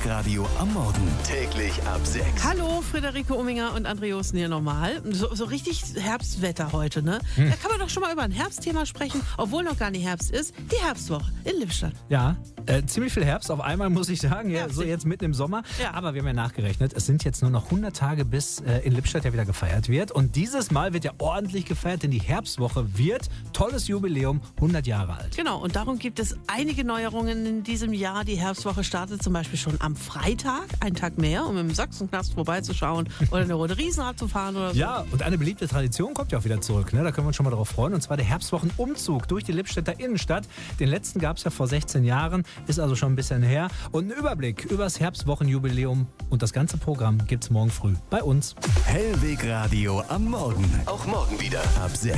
Radio am Morgen. Täglich ab 6. Hallo, Friederike Umminger und André Josten hier nochmal. So richtig Herbstwetter heute, ne? Da kann man doch schon mal über ein Herbstthema sprechen, obwohl noch gar nicht Herbst ist. Die Herbstwoche in Lippstadt. Ja, ziemlich viel Herbst auf einmal, muss ich sagen. Ja, so jetzt mitten im Sommer. Ja. Aber wir haben ja nachgerechnet, es sind jetzt nur noch 100 Tage, bis in Lippstadt ja wieder gefeiert wird. Und dieses Mal wird ja ordentlich gefeiert, denn die Herbstwoche wird, tolles Jubiläum, 100 Jahre alt. Genau, und darum gibt es einige Neuerungen in diesem Jahr. Die Herbstwoche startet zum Beispiel schon am Freitag, einen Tag mehr, um im Sachsenknast vorbeizuschauen oder eine Runde Riesenrad zu fahren oder so. Ja, und eine beliebte Tradition kommt ja auch wieder zurück. Ne? Da können wir uns schon mal darauf freuen. Und zwar der Herbstwochenumzug durch die Lippstädter Innenstadt. Den letzten gab es ja vor 16 Jahren, ist also schon ein bisschen her. Und einen Überblick über das Herbstwochenjubiläum und das ganze Programm gibt's morgen früh bei uns. Hellweg Radio am Morgen. Auch morgen wieder ab 6.